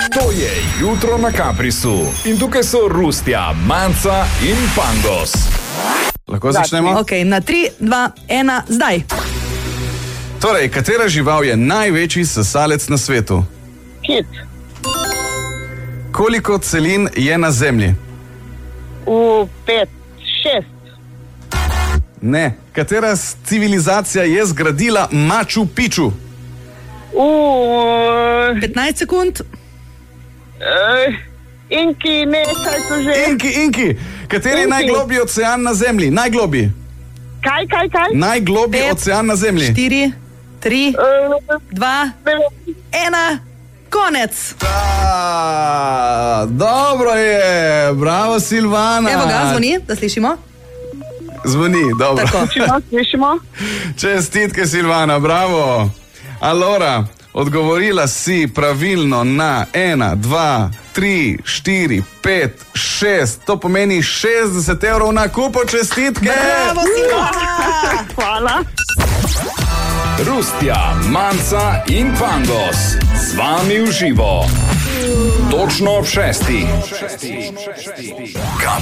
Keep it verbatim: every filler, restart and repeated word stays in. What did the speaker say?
To je Jutro na Kaprisu. In tukaj so Rustja, Manca in Pangos. Lahko začnemo? Ok, na tri, dva, ena, zdaj. Torej, katera žival je največji sesalec na svetu? Kit. Koliko celin je na Zemlji? V pet, šest. Ne. Katera civilizacija je zgradila Machu Picchu? V... petnajst sekund. Uh, inki, ne, kaj so že? Inki, Inki. Kateri je Inki. najglobji ocean na Zemlji? Najglobji. Kaj, kaj, kaj? Najglobji Pet. ocean na Zemlji. Štiri, tri, Uh, dva, ena, konec. A, dobro je. Bravo, Silvana. Evo ga, zvoni, da slišimo. Zvoni, dobro. Tako. slišimo, slišimo. Čestitke, Silvana, bravo. Alora, odgovorila si pravilno na ena, dva, tri, štiri, pet, šest. To pomeni šestdeset evrov na kupo. Čestitke. Bravo, Silvana. Hvala. Rustja, Manca in Pangos. Z vami v živo. Točno ob šestih.